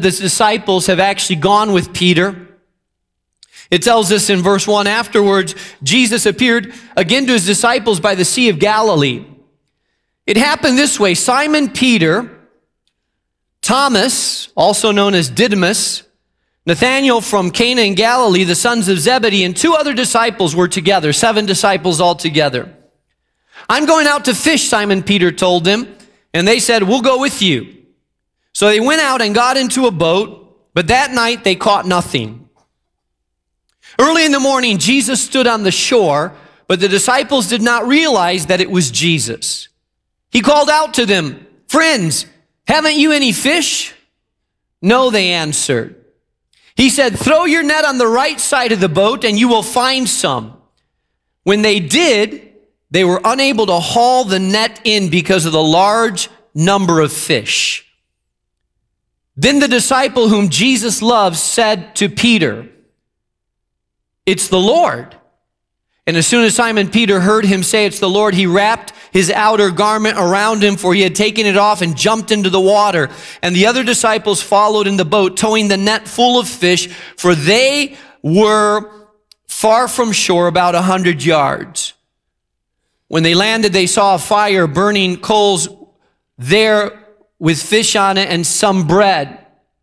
the disciples have actually gone with Peter. It tells us in verse 1, afterwards, Jesus appeared again to his disciples by the Sea of Galilee. It happened this way: Simon Peter, Thomas, also known as Didymus, Nathanael from Cana in Galilee, the sons of Zebedee, and 2 other disciples were together, 7 disciples altogether. "I'm going out to fish," Simon Peter told them, and they said, "We'll go with you." So they went out and got into a boat, but that night they caught nothing. Early in the morning, Jesus stood on the shore, but the disciples did not realize that it was Jesus. He called out to them, "Friends, haven't you any fish?" "No," they answered. He said, "Throw your net on the right side of the boat and you will find some." When they did, they were unable to haul the net in because of the large number of fish. Then the disciple whom Jesus loved said to Peter, "It's the Lord." And as soon as Simon Peter heard him say, "It's the Lord," he wrapped his outer garment around him, for he had taken it off, and jumped into the water. And the other disciples followed in the boat, towing the net full of fish, for they were far from shore, about 100 yards. When they landed, they saw a fire, burning coals there with fish on it and some bread.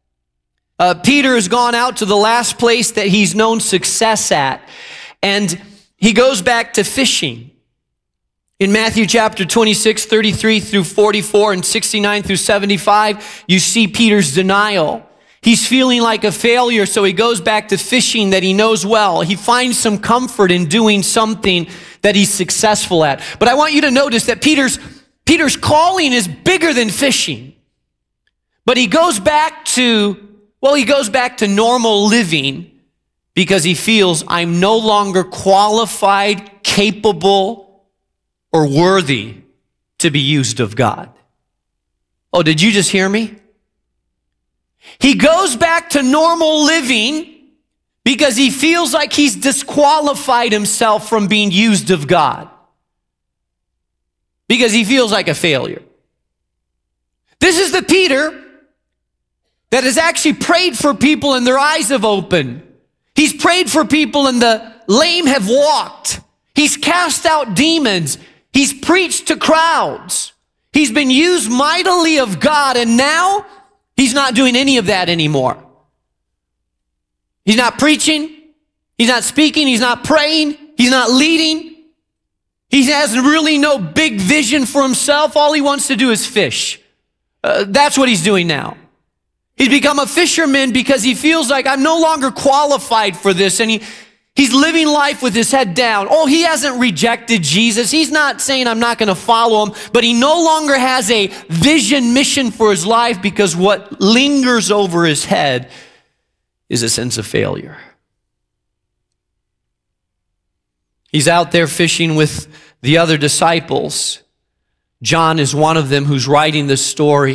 Peter has gone out to the last place that he's known success at, and he goes back to fishing. In Matthew chapter 26, 33 through 44 and 69 through 75, you see Peter's denial. He's feeling like a failure, so he goes back to fishing that he knows well. He finds some comfort in doing something that he's successful at. But I want you to notice that Peter's calling is bigger than fishing. But he goes back to normal living because he feels, I'm no longer qualified, capable, or worthy to be used of God. Oh, did you just hear me? He goes back to normal living because he feels like he's disqualified himself from being used of God. Because he feels like a failure. This is the Peter that has actually prayed for people and their eyes have opened. He's prayed for people and the lame have walked. He's cast out demons. He's preached to crowds. He's been used mightily of God, and now he's not doing any of that anymore. He's not preaching. He's not speaking. He's not praying. He's not leading. He has really no big vision for himself. All he wants to do is fish. That's what he's doing now. He's become a fisherman because he feels like I'm no longer qualified for this, and he's living life with his head down. Oh, he hasn't rejected Jesus. He's not saying I'm not going to follow him, but he no longer has a vision, mission for his life because what lingers over his head is a sense of failure. He's out there fishing with the other disciples. John is one of them who's writing this story.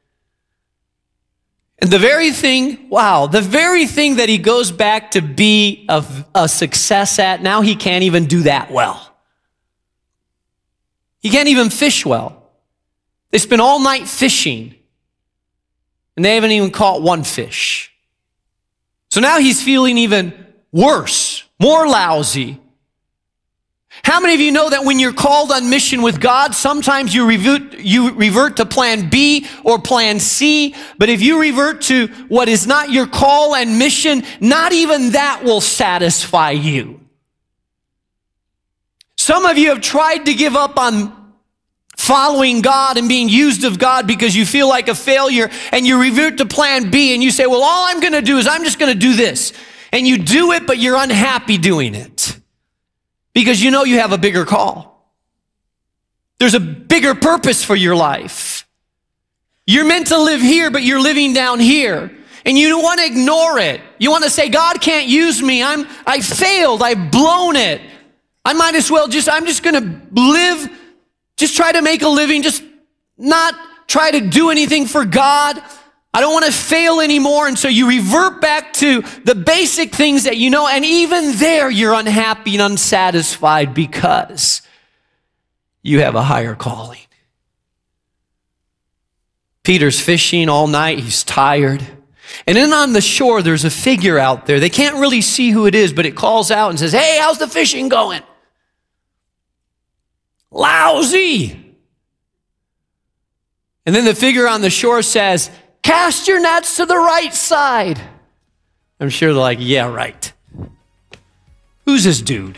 And the very thing that he goes back to be a success at, now he can't even do that well. He can't even fish well. They spent all night fishing, and they haven't even caught one fish. So now he's feeling even worse, more lousy. How many of you know that when you're called on mission with God, sometimes you revert to plan B or plan C, but if you revert to what is not your call and mission, not even that will satisfy you. Some of you have tried to give up on following God and being used of God because you feel like a failure, and you revert to plan B and you say, well, all I'm going to do is I'm just going to do this. And you do it, but you're unhappy doing it. Because you know you have a bigger call. There's a bigger purpose for your life. You're meant to live here, but you're living down here. And you don't want to ignore it. You want to say, God can't use me. I failed. I've blown it. I might as well I'm just going to live, just try to make a living, just not try to do anything for God. I don't want to fail anymore. And so you revert back to the basic things that you know, and even there you're unhappy and unsatisfied because you have a higher calling. Peter's fishing all night. He's tired. And then on the shore, there's a figure out there. They can't really see who it is, but it calls out and says, "Hey, how's the fishing going?" "Lousy." And then the figure on the shore says, "Cast your nets to the right side." I'm sure they're like, "Yeah, right. Who's this dude?"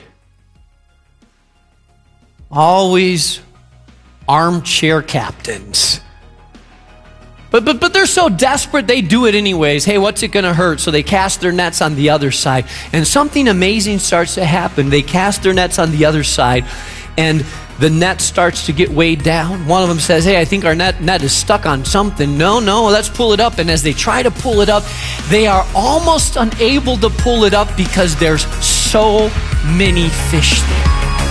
Always armchair captains. But they're so desperate, they do it anyways. Hey, what's it going to hurt? So they cast their nets on the other side. And something amazing starts to happen. They cast their nets on the other side, and the net starts to get weighed down. One of them says, "Hey, I think our net is stuck on something." No, let's pull it up. And as they try to pull it up, they are almost unable to pull it up because there's so many fish there.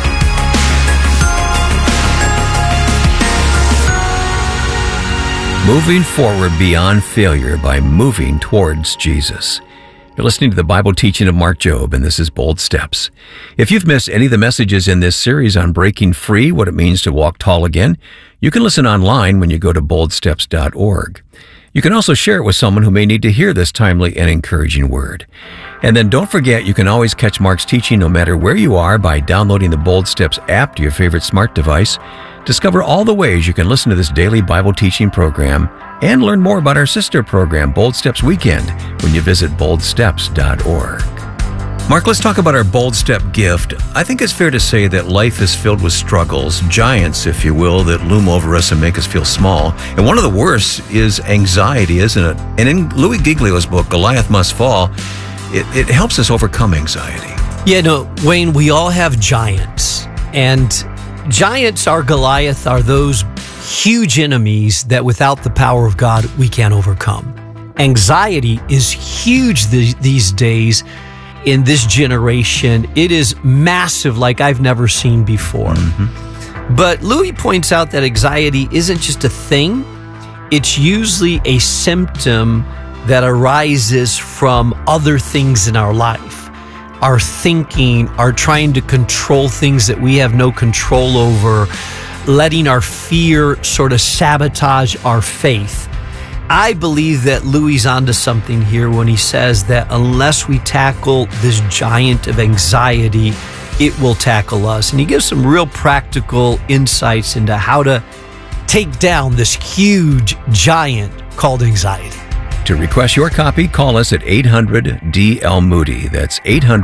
Moving forward beyond failure by moving towards Jesus. You're listening to the Bible teaching of Mark Jobe, and this is Bold Steps. If you've missed any of the messages in this series on breaking free, what it means to walk tall again, you can listen online when you go to boldsteps.org. You can also share it with someone who may need to hear this timely and encouraging word. And then don't forget, you can always catch Mark's teaching no matter where you are by downloading the Bold Steps app to your favorite smart device. Discover all the ways you can listen to this daily Bible teaching program and learn more about our sister program, Bold Steps Weekend, when you visit boldsteps.org. Mark, let's talk about our Bold Step gift. I think it's fair to say that life is filled with struggles, giants, if you will, that loom over us and make us feel small. And one of the worst is anxiety, isn't it? And in Louis Giglio's book, Goliath Must Fall, it helps us overcome anxiety. Yeah, no, Wayne, we all have giants. And giants are Goliath, are those huge enemies that without the power of God, we can't overcome. Anxiety is huge these days in this generation. It is massive like I've never seen before. But Louis points out that anxiety isn't just a thing. It's usually a symptom that arises from other things in our life. Our thinking, our trying to control things that we have no control over, letting our fear sort of sabotage our faith. I believe that Louis is onto something here when he says that unless we tackle this giant of anxiety, it will tackle us. And he gives some real practical insights into how to take down this huge giant called anxiety. To request your copy, call us at 800-DL-MOODY. That's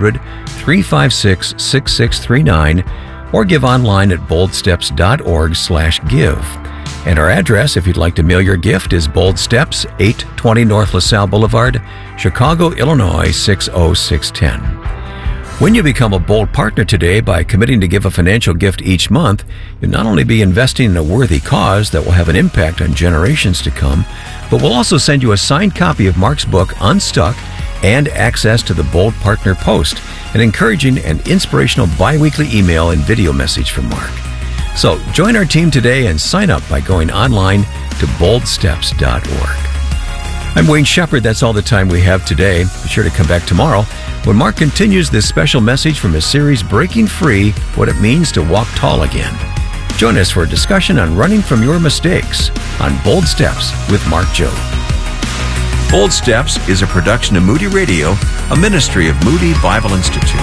800-356-6639, or give online at boldsteps.org/give. And our address, if you'd like to mail your gift, is Bold Steps, 820 North LaSalle Boulevard, Chicago, Illinois, 60610. When you become a Bold partner today by committing to give a financial gift each month, you'll not only be investing in a worthy cause that will have an impact on generations to come, but we'll also send you a signed copy of Mark's book, Unstuck, and access to the Bold Partner Post, an encouraging and inspirational bi-weekly email and video message from Mark. So join our team today and sign up by going online to boldsteps.org. I'm Wayne Shepherd. That's all the time we have today. Be sure to come back tomorrow when Mark continues this special message from his series, Breaking Free, What It Means to Walk Tall Again. Join us for a discussion on running from your mistakes on Bold Steps with Mark Jobe. Bold Steps is a production of Moody Radio, a ministry of Moody Bible Institute.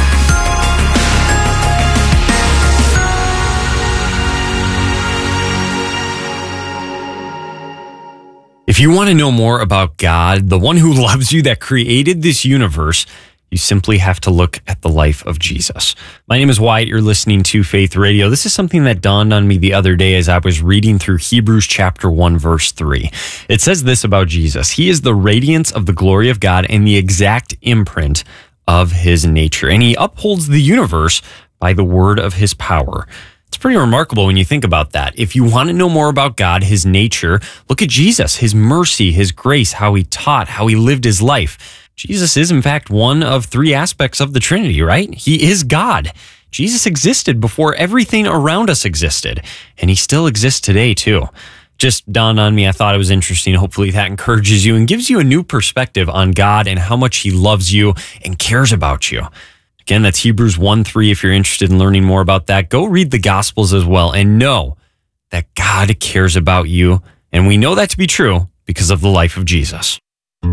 If you want to know more about God, the one who loves you, that created this universe, you simply have to look at the life of Jesus. My name is Wyatt. You're listening to Faith Radio. This is something that dawned on me the other day as I was reading through Hebrews chapter 1, verse 3. It says this about Jesus: He is the radiance of the glory of God and the exact imprint of his nature. And he upholds the universe by the word of his power. It's pretty remarkable when you think about that. If you want to know more about God, his nature, look at Jesus, his mercy, his grace, how he taught, how he lived his life. Jesus is, in fact, one of three aspects of the Trinity, right? He is God. Jesus existed before everything around us existed, and he still exists today, too. Just dawned on me. I thought it was interesting. Hopefully that encourages you and gives you a new perspective on God and how much he loves you and cares about you. Again, that's Hebrews 1:3. If you're interested in learning more about that, go read the Gospels as well and know that God cares about you. And we know that to be true because of the life of Jesus.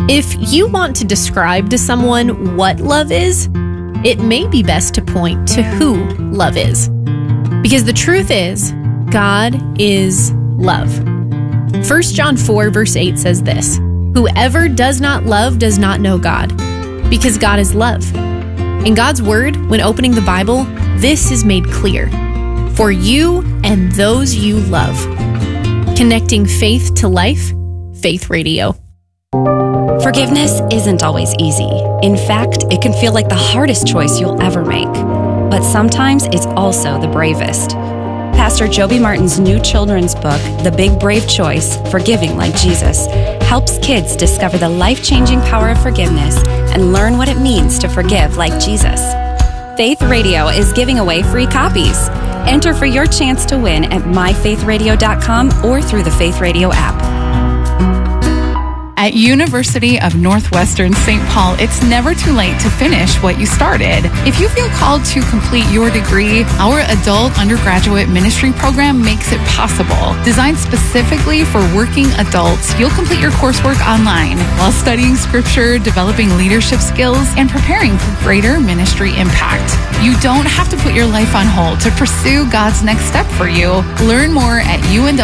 If you want to describe to someone what love is, it may be best to point to who love is. Because the truth is, God is love. 1 John 4 verse 8 says this, "Whoever does not love does not know God, because God is love." In God's word, when opening the Bible, this is made clear. For you and those you love. Connecting faith to life, Faith Radio. Forgiveness isn't always easy. In fact, it can feel like the hardest choice you'll ever make. But sometimes it's also the bravest. Pastor Joby Martin's new children's book, The Big Brave Choice, Forgiving Like Jesus, helps kids discover the life-changing power of forgiveness and learn what it means to forgive like Jesus. Faith Radio is giving away free copies. Enter for your chance to win at myfaithradio.com or through the Faith Radio app. At University of Northwestern St. Paul, it's never too late to finish what you started. If you feel called to complete your degree, our adult undergraduate ministry program makes it possible. Designed specifically for working adults, you'll complete your coursework online while studying scripture, developing leadership skills, and preparing for greater ministry impact. You don't have to put your life on hold to pursue God's next step for you. Learn more at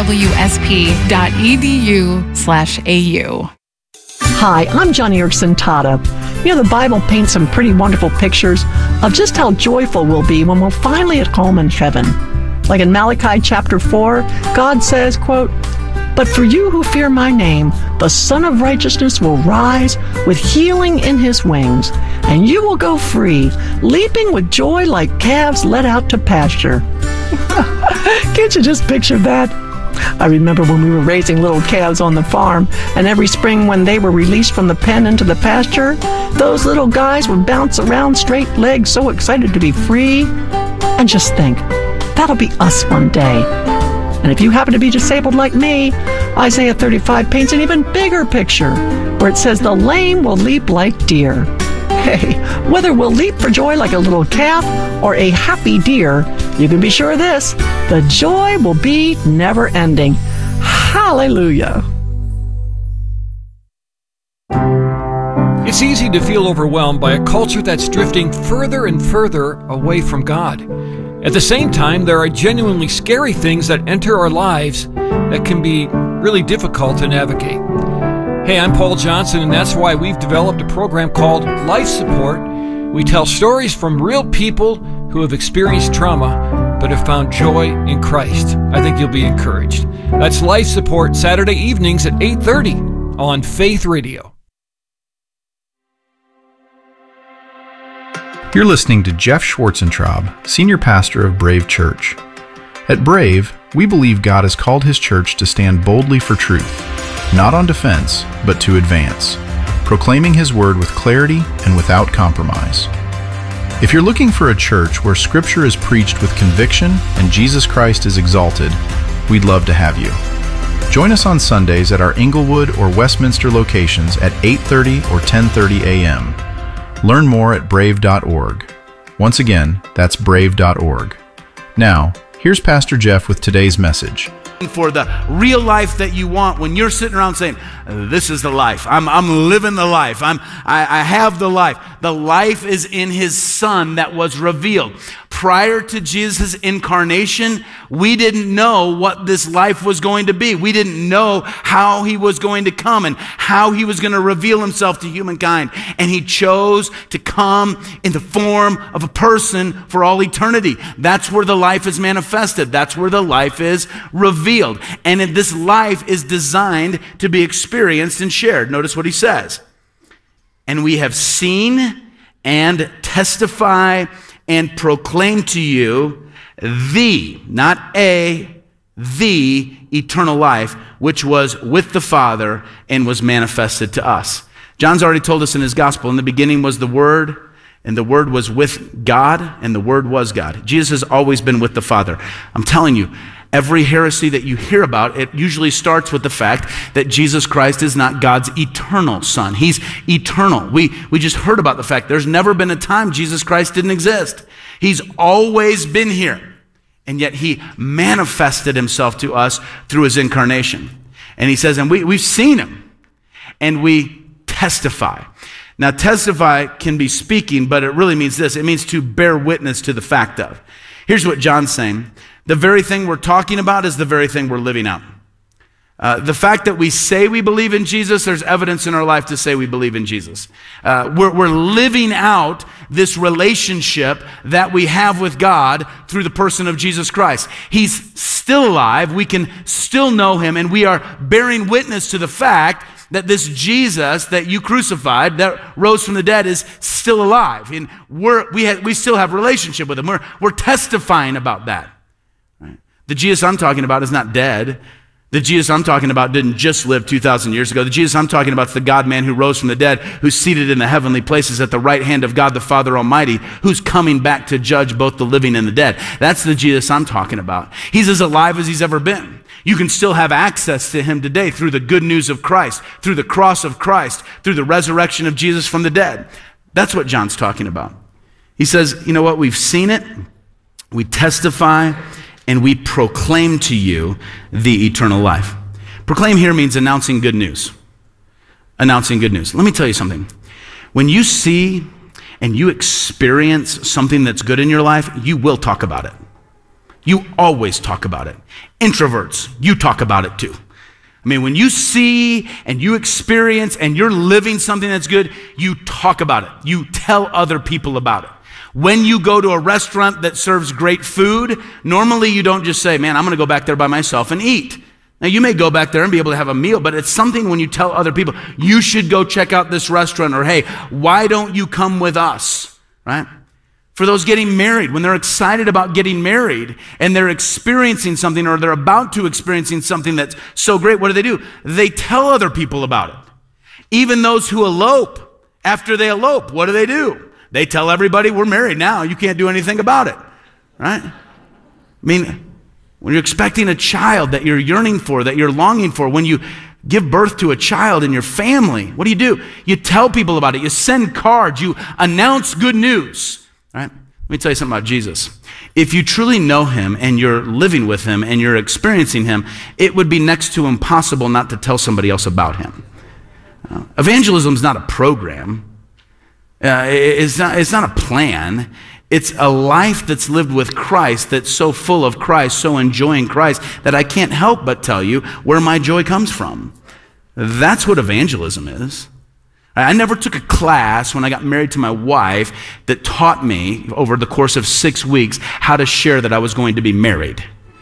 unwsp.edu/au. Hi, I'm Johnny Erickson Tata. You know, the Bible paints some pretty wonderful pictures of just how joyful we'll be when we're finally at home in heaven. Like in Malachi chapter 4, God says, quote, "But for you who fear my name, the Son of Righteousness will rise with healing in his wings, and you will go free, leaping with joy like calves led out to pasture." Can't you just picture that? I remember when we were raising little calves on the farm, and every spring when they were released from the pen into the pasture, those little guys would bounce around straight-legged, so excited to be free. And just think, that'll be us one day. And if you happen to be disabled like me, Isaiah 35 paints an even bigger picture, where it says the lame will leap like deer. Hey, whether we'll leap for joy like a little calf or a happy deer, you can be sure of this, the joy will be never ending. Hallelujah. It's easy to feel overwhelmed by a culture that's drifting further and further away from God. At the same time, there are genuinely scary things that enter our lives that can be really difficult to navigate. Hey, I'm Paul Johnson, and that's why we've developed a program called Life Support. We tell stories from real people who have experienced trauma but have found joy in Christ. I think you'll be encouraged. That's Life Support, Saturday evenings at 8:30 on Faith Radio. You're listening to Jeff Schwarzentraub, Senior Pastor of Brave Church. At Brave, we believe God has called His church to stand boldly for truth, not on defense, but to advance, proclaiming His word with clarity and without compromise. If you're looking for a church where Scripture is preached with conviction and Jesus Christ is exalted, we'd love to have you. Join us on Sundays at our Inglewood or Westminster locations at 8:30 or 10:30 a.m. Learn more at brave.org. Once again, that's brave.org. Now, here's Pastor Jeff with today's message. For the real life that you want, when you're sitting around saying, "This is the life. I'm living the life. I have the life." The life is in His Son that was revealed. Prior to Jesus' incarnation, we didn't know what this life was going to be. We didn't know how He was going to come and how He was going to reveal Himself to humankind. And He chose to come in the form of a person for all eternity. That's where the life is manifested. That's where the life is revealed. And this life is designed to be experienced and shared. Notice what He says. "And we have seen and testify and proclaim to you the," not a, "the eternal life, which was with the Father and was manifested to us." John's already told us in his gospel, in the beginning was the Word, and the Word was with God, and the Word was God. Jesus has always been with the Father. I'm telling you, every heresy that you hear about, it usually starts with the fact that Jesus Christ is not God's eternal Son. He's eternal. We just heard about the fact there's never been a time Jesus Christ didn't exist. He's always been here. And yet He manifested Himself to us through His incarnation. And He says, and we've seen Him. And we testify. Now, testify can be speaking, but it really means this. It means to bear witness to the fact of. Here's what John's saying. The very thing we're talking about is the very thing we're living out. The fact that we say we believe in Jesus, there's evidence in our life to say we believe in Jesus. We're living out this relationship that we have with God through the person of Jesus Christ. He's still alive. We can still know him, and we are bearing witness to the fact that this Jesus that you crucified, that rose from the dead, is still alive. And we still have relationship with him. We're testifying about that. Right? The Jesus I'm talking about is not dead. The Jesus I'm talking about didn't just live 2,000 years ago. The Jesus I'm talking about is the God-man who rose from the dead, who's seated in the heavenly places at the right hand of God the Father Almighty, who's coming back to judge both the living and the dead. That's the Jesus I'm talking about. He's as alive as he's ever been. You can still have access to him today through the good news of Christ, through the cross of Christ, through the resurrection of Jesus from the dead. That's what John's talking about. He says, you know what? We've seen it, we testify, and we proclaim to you the eternal life. Proclaim here means announcing good news. Announcing good news. Let me tell you something. When you see and you experience something that's good in your life, you will talk about it. You always talk about it. Introverts, you talk about it too. I mean, when you see and you experience and you're living something that's good, you talk about it. You tell other people about it. When you go to a restaurant that serves great food, normally you don't just say, man, I'm going to go back there by myself and eat. Now, you may go back there and be able to have a meal, but it's something when you tell other people, you should go check out this restaurant, or hey, why don't you come with us, right? For those getting married, when they're excited about getting married and they're experiencing something, or they're about to experiencing something that's so great, what do? They tell other people about it. Even those who elope, after they elope, what do? They tell everybody, we're married now, you can't do anything about it, right? I mean, when you're expecting a child that you're yearning for, that you're longing for, when you give birth to a child in your family, what do? You tell people about it. You send cards. You announce good news. Right? Let me tell you something about Jesus. If you truly know him and you're living with him and you're experiencing him, it would be next to impossible not to tell somebody else about him. Evangelism is not a program. It's not a plan. It's a life that's lived with Christ, that's so full of Christ, so enjoying Christ, that I can't help but tell you where my joy comes from. That's what evangelism is. I never took a class when I got married to my wife that taught me over the course of 6 weeks how to share that I was going to be married.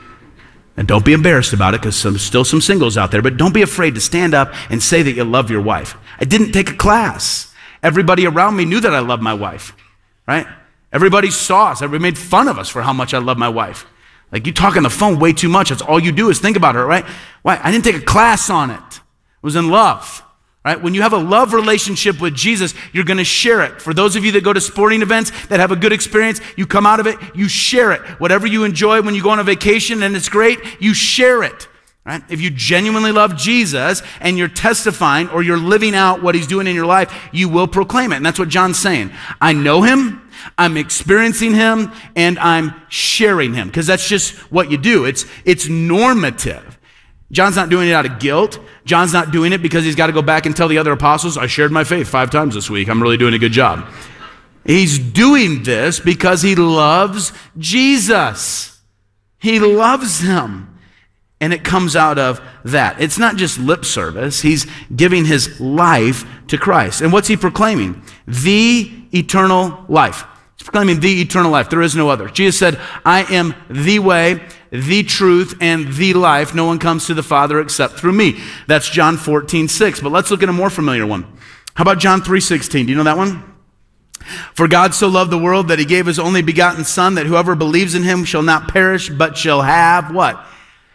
And don't be embarrassed about it, because there's still some singles out there, but don't be afraid to stand up and say that you love your wife. I didn't take a class. Everybody around me knew that I loved my wife, right? Everybody saw us. Everybody made fun of us for how much I love my wife. Like, you talk on the phone way too much. That's all you do is think about her, right? Why? I didn't take a class on it. I was in love. Right? When you have a love relationship with Jesus, you're going to share it. For those of you that go to sporting events that have a good experience, you come out of it, you share it. Whatever you enjoy when you go on a vacation and it's great, you share it. Right? If you genuinely love Jesus and you're testifying or you're living out what he's doing in your life, you will proclaim it. And that's what John's saying. I know him, I'm experiencing him, and I'm sharing him, because that's just what you do. It's normative. John's not doing it out of guilt. John's not doing it because he's got to go back and tell the other apostles, I shared my faith 5 times this week. I'm really doing a good job. He's doing this because he loves Jesus. He loves him. And it comes out of that. It's not just lip service. He's giving his life to Christ. And what's he proclaiming? The eternal life. He's proclaiming the eternal life. There is no other. Jesus said, I am the way, the truth, and the life. No one comes to the Father except through me. That's John 14:6. But let's look at a more familiar one. How about John 3:16? Do you know that one? For God so loved the world that he gave his only begotten Son, that whoever believes in him shall not perish, but shall have what?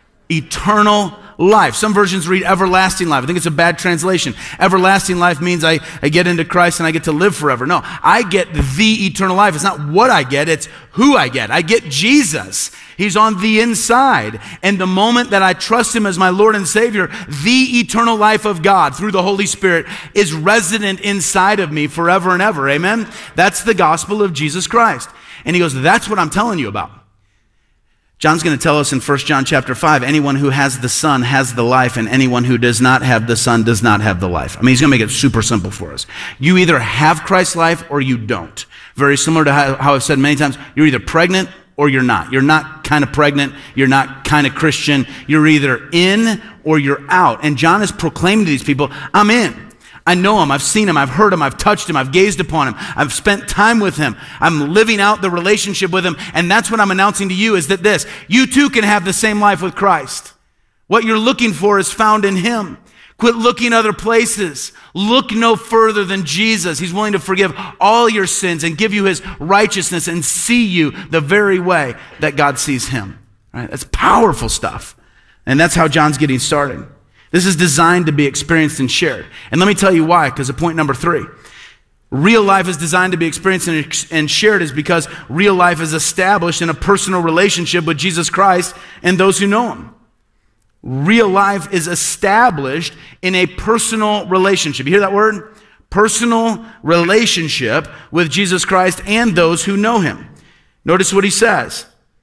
Eternal life. Some versions read everlasting life. I think it's a bad translation. Everlasting life means I get into Christ and I get to live forever. No, I get the eternal life. It's not what I get, it's who I get. I get Jesus. He's on the inside. And the moment that I trust him as my Lord and Savior, the eternal life of God through the Holy Spirit is resident inside of me forever and ever. Amen? That's the gospel of Jesus Christ. And he goes, that's what I'm telling you about. John's going to tell us in 1 John chapter 5, anyone who has the Son has the life, and anyone who does not have the Son does not have the life. I mean, he's going to make it super simple for us. You either have Christ's life or you don't. Very similar to how I've said many times, you're either pregnant or you're not. You're not kind of pregnant. You're not kind of Christian. You're either in or you're out. And John is proclaiming to these people, I'm in. I know him. I've seen him. I've heard him. I've touched him. I've gazed upon him. I've spent time with him. I'm living out the relationship with him. And that's what I'm announcing to you is that you too can have the same life with Christ. What you're looking for is found in him. Quit looking other places. Look no further than Jesus. He's willing to forgive all your sins and give you his righteousness and see you the very way that God sees him. Right? That's powerful stuff. And that's how John's getting started. This is designed to be experienced and shared. And let me tell you why, because of point number 3. Real life is designed to be experienced and shared is because real life is established in a personal relationship with Jesus Christ and those who know him. Real life is established in a personal relationship. You hear that word? Personal relationship with Jesus Christ and those who know him. Notice what he says.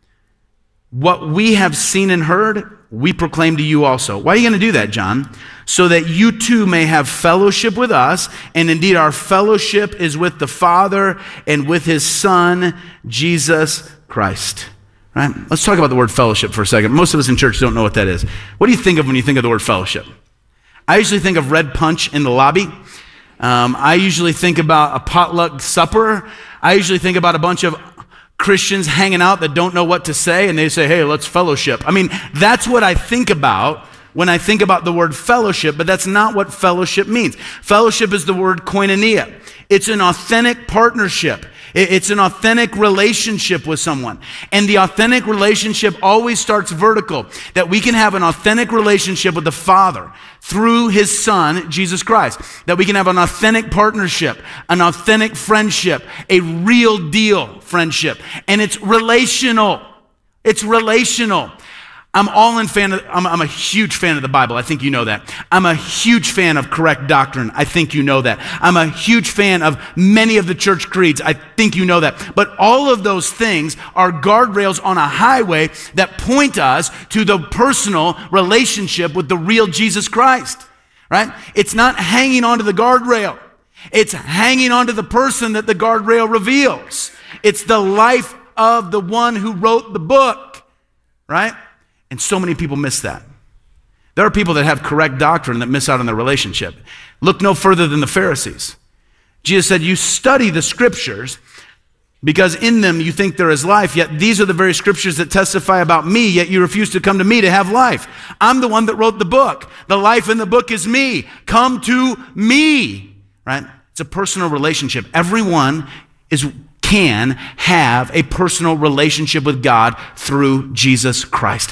What we have seen and heard, we proclaim to you also. Why are you going to do that, John? So that you too may have fellowship with us, and indeed our fellowship is with the Father and with his Son, Jesus Christ. Right? Let's talk about the word fellowship for a second. Most of us in church don't know what that is. What do you think of when you think of the word fellowship? I usually think of red punch in the lobby. I usually think about a potluck supper. I usually think about a bunch of Christians hanging out that don't know what to say, and they say, hey, let's fellowship. I mean, that's what I think about when I think about the word fellowship, but that's not what fellowship means. Fellowship is the word koinonia. It's an authentic partnership. It's an authentic relationship with someone. And the authentic relationship always starts vertical, that we can have an authentic relationship with the Father through his Son, Jesus Christ. That we can have an authentic partnership, an authentic friendship, a real deal friendship. And it's relational. It's relational. I'm a huge fan of the Bible. I think you know that. I'm a huge fan of correct doctrine. I think you know that. I'm a huge fan of many of the church creeds. I think you know that. But all of those things are guardrails on a highway that point us to the personal relationship with the real Jesus Christ, right? It's not hanging onto the guardrail. It's hanging onto the person that the guardrail reveals. It's the life of the one who wrote the book, right? And so many people miss that. There are people that have correct doctrine that miss out on their relationship. Look no further than the Pharisees. Jesus said, you study the scriptures because in them you think there is life, yet these are the very scriptures that testify about me, yet you refuse to come to me to have life. I'm the one that wrote the book. The life in the book is me. Come to me, right? It's a personal relationship. Everyone can have a personal relationship with God through Jesus Christ.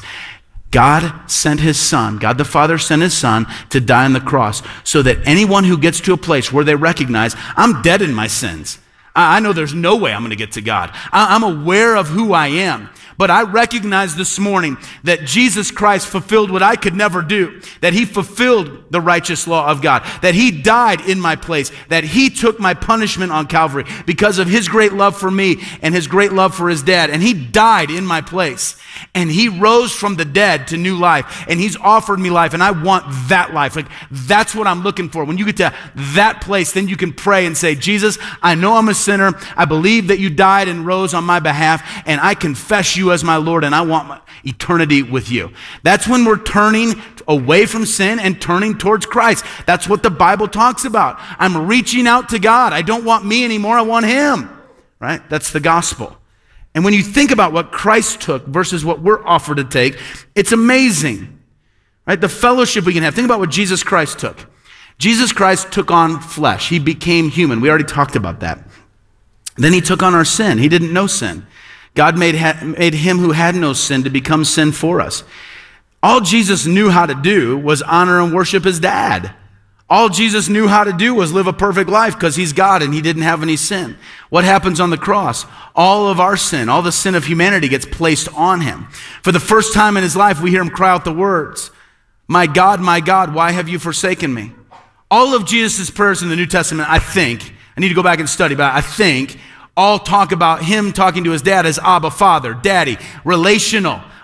God sent his Son, God the Father sent his Son to die on the cross so that anyone who gets to a place where they recognize, I'm dead in my sins. I know there's no way I'm going to get to God. I'm aware of who I am. But I recognize this morning that Jesus Christ fulfilled what I could never do, that he fulfilled the righteous law of God, that he died in my place, that he took my punishment on Calvary because of his great love for me and his great love for his dad. And he died in my place. And he rose from the dead to new life. And he's offered me life. And I want that life. Like, that's what I'm looking for. When you get to that place, then you can pray and say, Jesus, I know I'm a sinner. I believe that you died and rose on my behalf. And I confess you as my Lord. And I want my eternity with you. That's when we're turning away from sin and turning towards Christ. That's what the Bible talks about. I'm reaching out to God. I don't want me anymore. I want him. Right? That's the gospel. And when you think about what Christ took versus what we're offered to take, it's amazing, right? The fellowship we can have. Think about what Jesus Christ took. Jesus Christ took on flesh. He became human. We already talked about that. Then he took on our sin. He didn't know sin. God made him who had no sin to become sin for us. All Jesus knew how to do was honor and worship his dad. All Jesus knew how to do was live a perfect life because he's God and he didn't have any sin. What happens on the cross? All of our sin, all the sin of humanity gets placed on him. For the first time in his life, we hear him cry out the words, my God, why have you forsaken me? All of Jesus' prayers in the New Testament, I need to go back and study, but I think all talk about him talking to his dad as Abba, Father, Daddy, relational.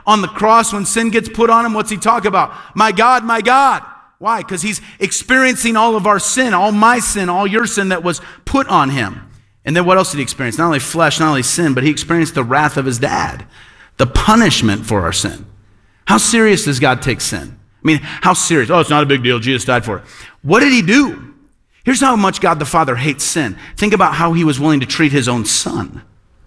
On the cross, when sin gets put on him, what's he talk about? My God, my God. Why? Because he's experiencing all of our sin, all my sin, all your sin that was put on him. And then what else did he experience? Not only flesh, not only sin, but he experienced the wrath of his dad, the punishment for our sin. How serious does God take sin? I mean, how serious? Oh, it's not a big deal. Jesus died for it. What did he do? Here's how much God the Father hates sin. Think about how he was willing to treat his own son.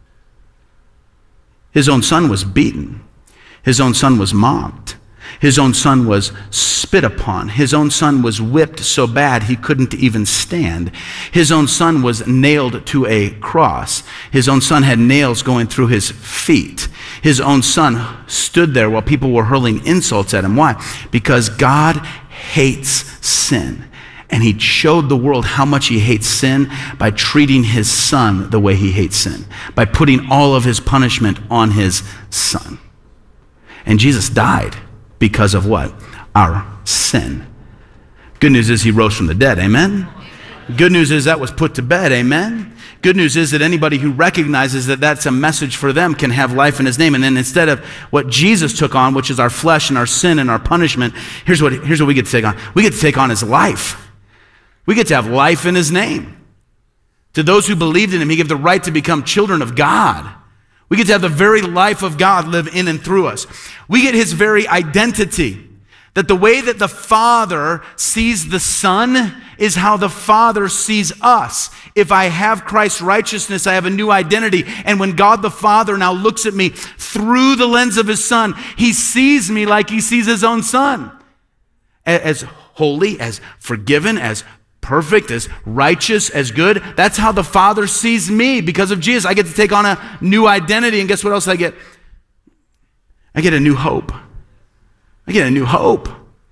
His own son was beaten. His own son was mocked. His own son was spit upon. His own son was whipped so bad he couldn't even stand. His own son was nailed to a cross. His own son had nails going through his feet. His own son stood there while people were hurling insults at him. Why? Because God hates sin. And he showed the world how much he hates sin by treating his son the way he hates sin, by putting all of his punishment on his son. And Jesus died because of what? Our sin. Good news is he rose from the dead, amen? Good news is that was put to bed, amen? Good news is that anybody who recognizes that that's a message for them can have life in his name. And then instead of what Jesus took on, which is our flesh and our sin and our punishment, here's what we get to take on. We get to take on his life. We get to have life in his name. To those who believed in him, he gave the right to become children of God. We get to have the very life of God live in and through us. We get his very identity. That the way that the Father sees the Son is how the Father sees us. If I have Christ's righteousness, I have a new identity. And when God the Father now looks at me through the lens of his Son, he sees me like he sees his own Son. As holy, as forgiven, as perfect, as righteous, as good. That's how the Father sees me because of Jesus. I get to take on a new identity, and guess what else I get? I get a new hope. I get a new hope.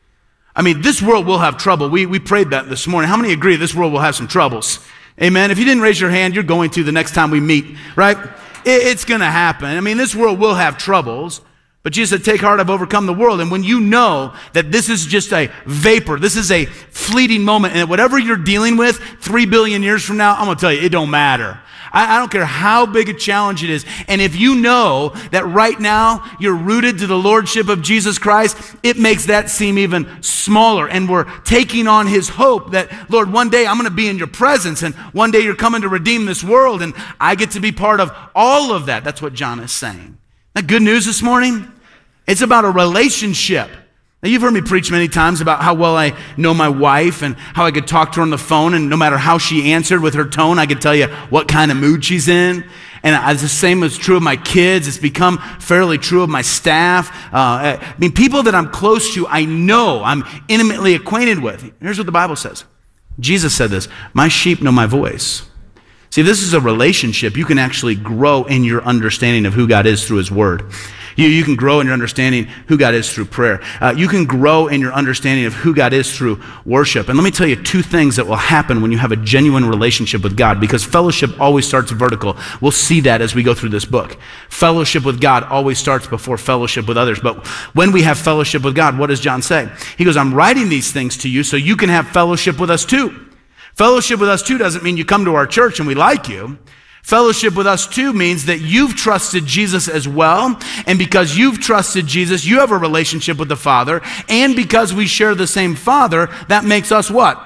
I mean, this world will have trouble. We prayed that this morning. How many agree this world will have some troubles? Amen. If you didn't raise your hand, you're going to the next time we meet, right? It's going to happen. I mean, this world will have troubles. But Jesus said, take heart, I've overcome the world. And when you know that this is just a vapor, this is a fleeting moment, and whatever you're dealing with 3 billion years from now, I'm going to tell you, it don't matter. I don't care how big a challenge it is. And if you know that right now you're rooted to the Lordship of Jesus Christ, it makes that seem even smaller. And we're taking on his hope that, Lord, one day I'm going to be in your presence, and one day you're coming to redeem this world, and I get to be part of all of that. That's what John is saying. Isn't that good news this morning? It's about a relationship. Now, you've heard me preach many times about how well I know my wife and how I could talk to her on the phone, and no matter how she answered with her tone, I could tell you what kind of mood she's in. And the same is true of my kids. It's become fairly true of my staff. I mean, people that I'm close to, I know, I'm intimately acquainted with. Here's what the Bible says. Jesus said this, my sheep know my voice. See, this is a relationship. You can actually grow in your understanding of who God is through his word. You can grow in your understanding who God is through prayer. You can grow in your understanding of who God is through worship. And let me tell you 2 things that will happen when you have a genuine relationship with God, because fellowship always starts vertical. We'll see that as we go through this book. Fellowship with God always starts before fellowship with others. But when we have fellowship with God, what does John say? He goes, I'm writing these things to you so you can have fellowship with us too. Fellowship with us too doesn't mean you come to our church and we like you. Fellowship with us too means that you've trusted Jesus as well, and because you've trusted Jesus, you have a relationship with the Father, and because we share the same Father, that makes us what?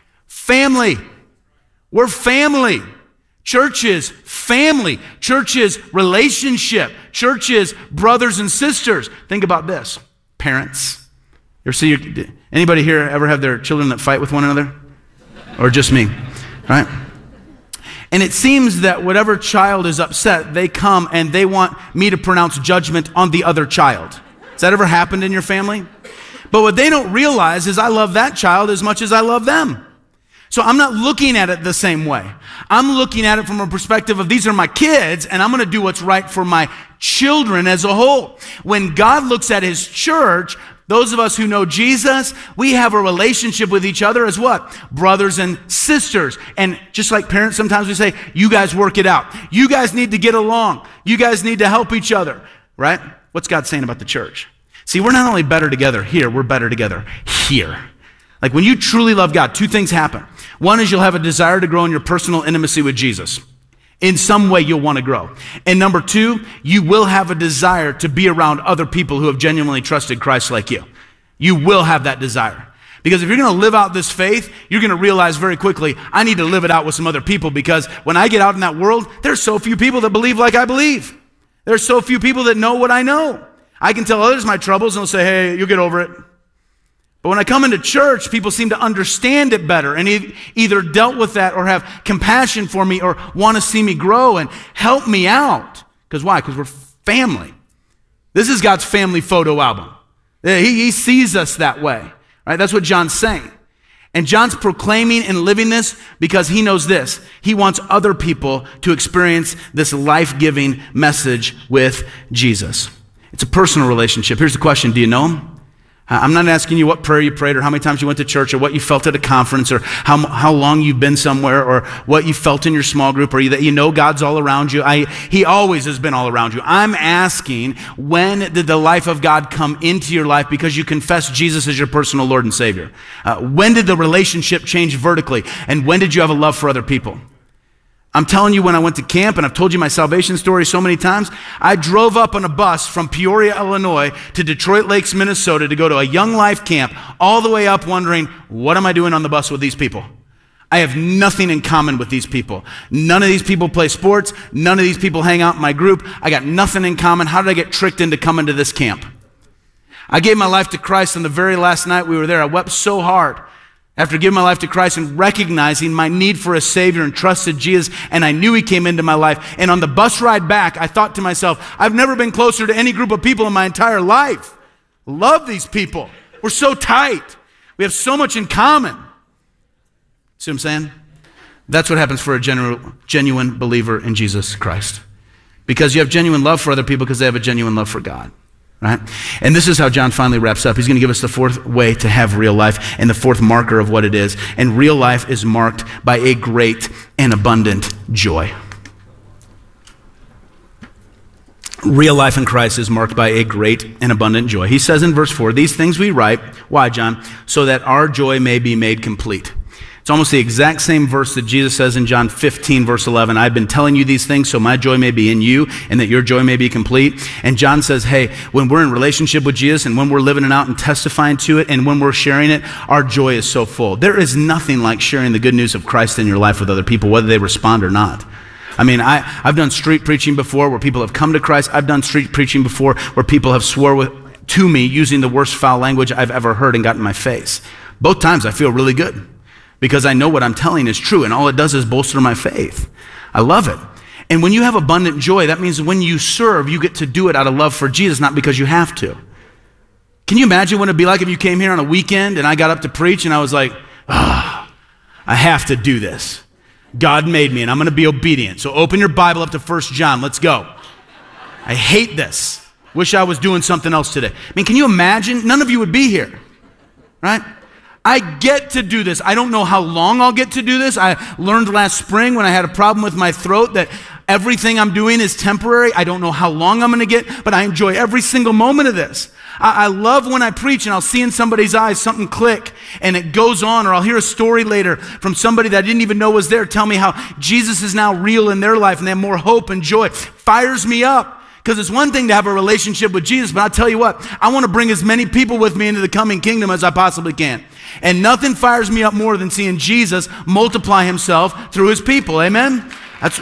Family. We're family. Church is family. Church is relationship. Church is brothers and sisters. Think about this. Parents. You ever see anybody here ever have their children that fight with one another? Or just me, right? And it seems that whatever child is upset, they come and they want me to pronounce judgment on the other child. Has that ever happened in your family? But what they don't realize is I love that child as much as I love them. So I'm not looking at it the same way. I'm looking at it from a perspective of these are my kids, and I'm going to do what's right for my children as a whole. When God looks at his church, those of us who know Jesus, we have a relationship with each other as what? Brothers and sisters. And just like parents, sometimes we say, you guys work it out. You guys need to get along. You guys need to help each other, right? What's God saying about the church? See, we're not only better together here, we're better together here. Like when you truly love God, 2 things happen. One is you'll have a desire to grow in your personal intimacy with Jesus. In some way, you'll want to grow. And number two, you will have a desire to be around other people who have genuinely trusted Christ like you. You will have that desire. Because if you're going to live out this faith, you're going to realize very quickly, I need to live it out with some other people, because when I get out in that world, there's so few people that believe like I believe. There's so few people that know what I know. I can tell others my troubles and they'll say, hey, you'll get over it. But when I come into church, people seem to understand it better and either dealt with that or have compassion for me or want to see me grow and help me out. Because why? Because we're family. This is God's family photo album. He sees us that way. Right? That's what John's saying. And John's proclaiming and living this because he knows this. He wants other people to experience this life-giving message with Jesus. It's a personal relationship. Here's the question. Do you know him? I'm not asking you what prayer you prayed or how many times you went to church or what you felt at a conference or how long you've been somewhere or what you felt in your small group or that you know God's all around you. He always has been all around you. I'm asking, when did the life of God come into your life because you confess Jesus as your personal Lord and Savior? When did the relationship change vertically? And when did you have a love for other people? I'm telling you, when I went to camp, and I've told you my salvation story so many times, I drove up on a bus from Peoria, Illinois to Detroit Lakes, Minnesota to go to a Young Life camp, all the way up wondering, what am I doing on the bus with these people? I have nothing in common with these people. None of these people play sports. None of these people hang out in my group. I got nothing in common. How did I get tricked into coming to this camp? I gave my life to Christ on the very last night we were there. I wept so hard after giving my life to Christ and recognizing my need for a Savior and trusted Jesus, and I knew He came into my life. And on the bus ride back, I thought to myself, I've never been closer to any group of people in my entire life. Love these people. We're so tight. We have so much in common. See what I'm saying? That's what happens for a genuine believer in Jesus Christ. Because you have genuine love for other people because they have a genuine love for God. Right? And this is how John finally wraps up. He's going to give us the fourth way to have real life and the fourth marker of what it is. And real life is marked by a great and abundant joy. Real life in Christ is marked by a great and abundant joy. He says in verse 4, these things we write, why, John? So that our joy may be made complete. It's almost the exact same verse that Jesus says in John 15, verse 11. I've been telling you these things so my joy may be in you and that your joy may be complete. And John says, hey, when we're in relationship with Jesus and when we're living it out and testifying to it and when we're sharing it, our joy is so full. There is nothing like sharing the good news of Christ in your life with other people, whether they respond or not. I mean, I've done street preaching before where people have come to Christ. I've done street preaching before where people have swore to me using the worst foul language I've ever heard and got in my face. Both times I feel really good, because I know what I'm telling is true, and all it does is bolster my faith. I love it. And when you have abundant joy, that means when you serve, you get to do it out of love for Jesus, not because you have to. Can you imagine what it'd be like if you came here on a weekend and I got up to preach and I was like, I have to do this. God made me and I'm going to be obedient. So open your Bible up to 1 John. Let's go. I hate this. Wish I was doing something else today. I mean, can you imagine? None of you would be here, right? I get to do this. I don't know how long I'll get to do this. I learned last spring when I had a problem with my throat that everything I'm doing is temporary. I don't know how long I'm going to get, but I enjoy every single moment of this. I love when I preach and I'll see in somebody's eyes something click and it goes on, or I'll hear a story later from somebody that I didn't even know was there tell me how Jesus is now real in their life and they have more hope and joy. Fires me up. Because it's one thing to have a relationship with Jesus, but I'll tell you what, I want to bring as many people with me into the coming kingdom as I possibly can. And nothing fires me up more than seeing Jesus multiply himself through his people. Amen? That's